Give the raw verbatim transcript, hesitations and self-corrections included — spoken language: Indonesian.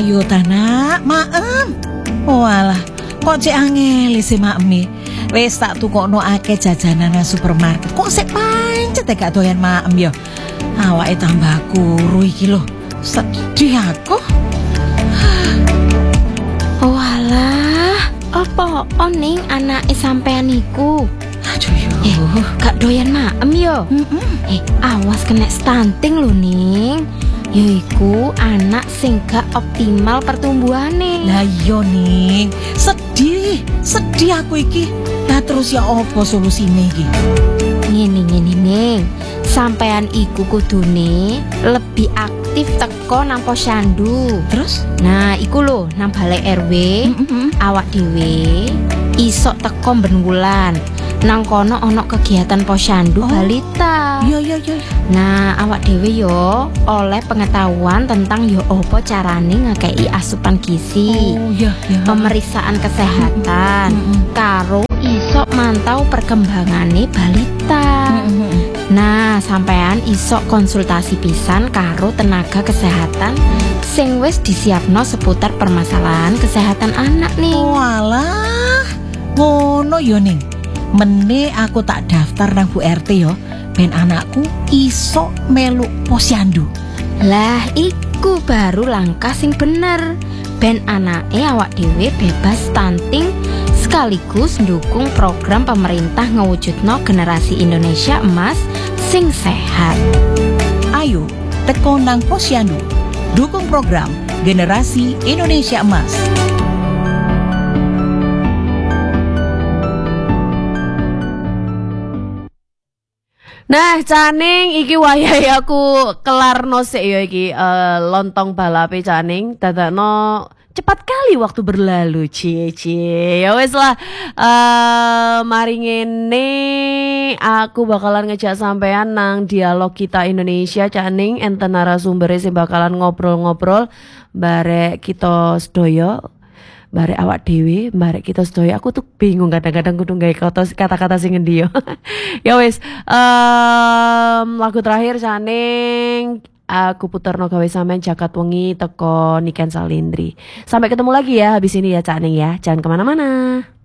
Ayo tanak, maem. Walah, kok cek angel sih maemi. Wes tak tukokno akeh jajanan nang supermarket. Kok sik pancet gak doyan maem ya. Awake tambah kuru iki lho. Sedih aku. Walah, apa oning anake sampean iku? Aduh yo. Eh, gak doyan maem yo. Heeh. Eh, awas kena stunting lho, Ning. Yaiku anak sing gak optimal pertumbuhane. Lah iya nih, sedih, sedih aku iki. Lah terus ya apa solusine iki? Ngene ngene Ning. Sampean iku kudune lebih aktif teko nang posyandu. Terus? Nah, iku lho nang balai R W, Mm-mm. awak dhewe isok teko ben wulan. Nang kono ana kegiatan posyandu Oh. balita. Iya iya iya. Nah, awak dhewe yo oleh pengetahuan tentang yo opo carane ngakei asupan gizi, Oh iya iya. pemeriksaan kesehatan, Mm-mm. karo isok mantau perkembangane balita. Mm-mm. Nah, sampean isok konsultasi pisan karo tenaga kesehatan sing wis disiapno seputar permasalahan kesehatan anak nih. Walah, ngono yo ning. Mene aku tak daftar nang Bu R T yo, ben anakku iso meluk posyandu. Lah, iku baru langkah sing bener. Ben anake awak dhewe bebas stunting sekaligus ndukung program pemerintah ngewujudno generasi Indonesia emas sing sehat. Ayo, teko nang posyandu. Dukung program Generasi Indonesia Emas. Nah, Caning iki wayahe aku kelarno sik ya iki eh, lontong balape Caning dadakno cepat kali waktu berlalu cie cie. Ya wes lah eh mari ngene aku bakalan ngejak sampean nang dialog kita Indonesia Caning enten narasumbere sing bakalan ngobrol-ngobrol barek kita sedoyo. Barek awak dewi, barek kita sedaya. Aku tuh bingung kadang-kadang kudu gawe kata-kata sing ngendi yo. Ya wis, um, lagu terakhir Caning aku puterno gawe sampean jagat wengi teko Niken Salindri. Sampai ketemu lagi ya habis ini ya Caning ya. Jangan kemana-mana.